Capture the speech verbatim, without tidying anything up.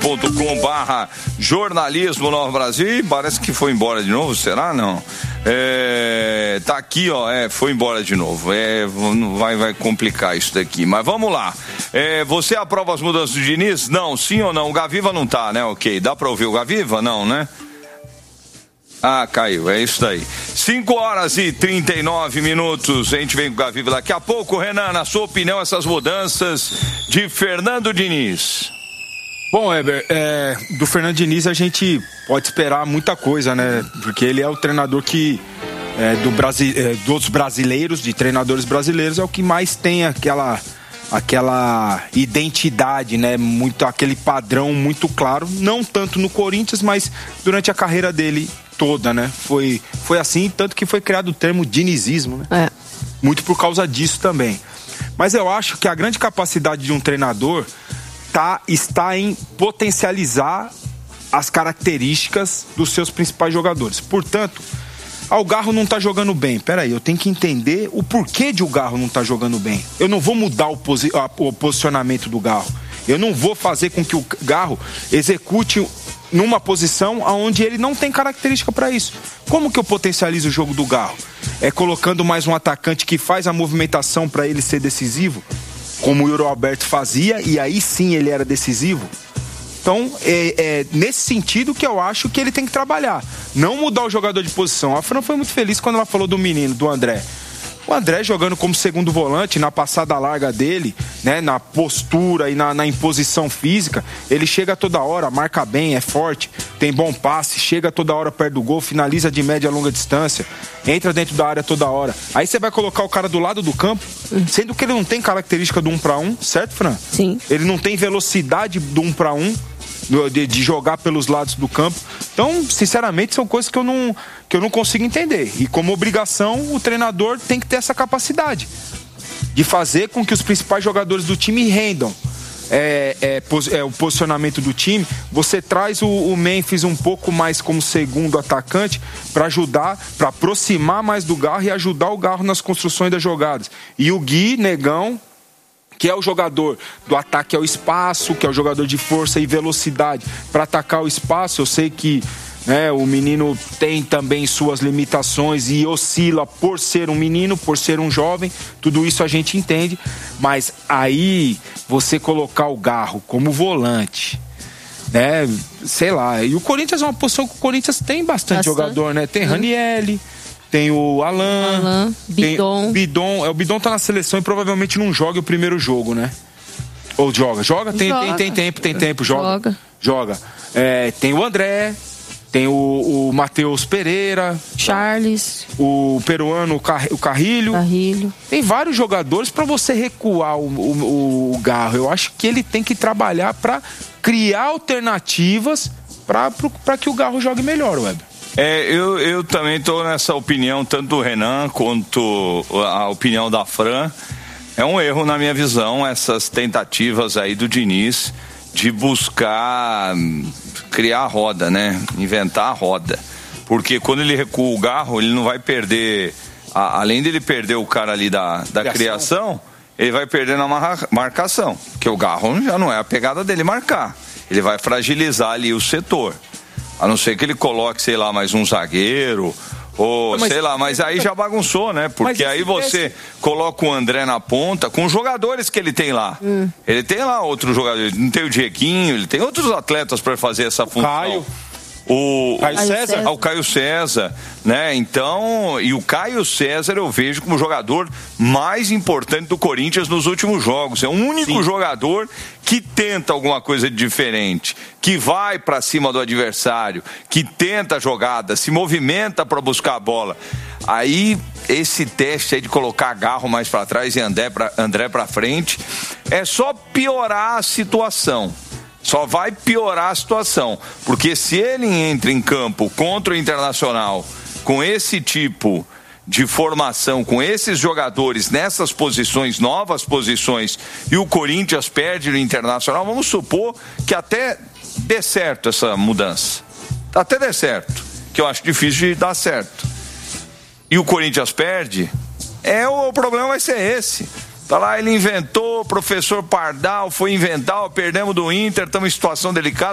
ponto com barra jornalismo Nova Brasil. E parece que foi embora de novo, será? Não. É, tá aqui, ó, é, foi embora de novo. É, vai, vai complicar isso daqui. Mas vamos lá. É, você aprova as mudanças do Diniz? Não, sim ou não? O Gaviva não tá, né? Ok. Dá pra ouvir o Gaviva? Não, né? Ah, caiu, é isso daí. cinco horas e trinta e nove minutos. A gente vem com o Gaviva daqui a pouco. Renan, na sua opinião, essas mudanças de Fernando Diniz? Bom, Heber, é, do Fernando Diniz a gente pode esperar muita coisa, né? Porque ele é o treinador que, é, do Brasi- é, dos brasileiros, de treinadores brasileiros, é o que mais tem aquela, aquela identidade, né? Muito, aquele padrão muito claro. Não tanto no Corinthians, mas durante a carreira dele toda, né? Foi, foi assim, tanto que foi criado o termo dinizismo, né? É. Muito por causa disso também. Mas eu acho que a grande capacidade de um treinador tá, está em potencializar as características dos seus principais jogadores. Portanto, ah, o Garro não tá jogando bem. Peraí, eu tenho que entender o porquê de o Garro não tá jogando bem. Eu não vou mudar o, posi- o posicionamento do Garro. Eu não vou fazer com que o Garro execute numa posição onde ele não tem característica para isso. Como que eu potencializo o jogo do Garro? É colocando mais um atacante que faz a movimentação para ele ser decisivo, como o Yuri Alberto fazia, e aí sim ele era decisivo. Então, é, é nesse sentido que eu acho que ele tem que trabalhar. Não mudar o jogador de posição. A Fran foi muito feliz quando ela falou do menino, do André. O André jogando como segundo volante, na passada larga dele, né, na postura e na, na imposição física, ele chega toda hora, marca bem, é forte, tem bom passe, chega toda hora perto do gol, finaliza de média a longa distância, entra dentro da área toda hora. Aí você vai colocar o cara do lado do campo, sendo que ele não tem característica do um para um, certo, Fran? Sim. Ele não tem velocidade do um para um, De, de jogar pelos lados do campo. Então, sinceramente, são coisas que eu não, que eu não consigo entender. E como obrigação, o treinador tem que ter essa capacidade de fazer com que os principais jogadores do time rendam. É, é, é, o posicionamento do time. Você traz o, o Memphis um pouco mais como segundo atacante para ajudar, para aproximar mais do Garro e ajudar o Garro nas construções das jogadas. E o Gui, Negão, que é o jogador do ataque ao espaço, que é o jogador de força e velocidade para atacar o espaço. Eu sei que, né, o menino tem também suas limitações e oscila por ser um menino, por ser um jovem, tudo isso a gente entende, mas aí você colocar o Garro como volante, né, sei lá, e o Corinthians é uma posição que o Corinthians tem bastante, bastante. jogador, né, tem Ranieri, tem o Alan, Alan Bidon. Bidon. É, o Bidon tá na seleção e provavelmente não joga o primeiro jogo, né? Ou joga? Joga? Tem, joga. tem, tem tempo, tem tempo, joga. Joga. joga. É, tem o André, tem o, o Matheus Pereira, Charles, o peruano, o, Car, o Carrilho. Carrilho. Tem vários jogadores para você recuar o, o, o Garro. Eu acho que ele tem que trabalhar para criar alternativas para que o Garro jogue melhor, Weber. É, eu, eu também estou nessa opinião, tanto do Renan quanto a opinião da Fran. É um erro, na minha visão, essas tentativas aí do Diniz de buscar criar a roda, né? Inventar a roda. Porque quando ele recua o Garro, ele não vai perder, a, além dele perder o cara ali da, da criação. criação, ele vai perder na mar, marcação. Porque o Garro já não é a pegada dele marcar. Ele vai fragilizar ali o setor. A não ser que ele coloque, sei lá, mais um zagueiro, ou mas, sei lá, mas aí já bagunçou, né? Porque aí você coloca o André na ponta com os jogadores que ele tem lá. Hum. Ele tem lá outros jogadores, não tem o Dieguinho, ele tem outros atletas para fazer essa função. Caio. O Caio César. Ah, o Caio César, né? Então, e o Caio César eu vejo como o jogador mais importante do Corinthians nos últimos jogos. É o único Sim. jogador que tenta alguma coisa de diferente, que vai para cima do adversário, que tenta a jogada, se movimenta para buscar a bola. Aí, esse teste aí de colocar Garro mais para trás e André para André para frente, é só piorar a situação. Só vai piorar a situação, porque se ele entra em campo contra o Internacional com esse tipo de formação, com esses jogadores nessas posições, novas posições, e o Corinthians perde no Internacional, vamos supor que até dê certo essa mudança. Até dê certo, que eu acho difícil de dar certo. E o Corinthians perde, é, o, o problema vai ser esse. Tá lá, ele inventou, o professor Pardal foi inventar, perdemos do Inter, estamos em situação delicada.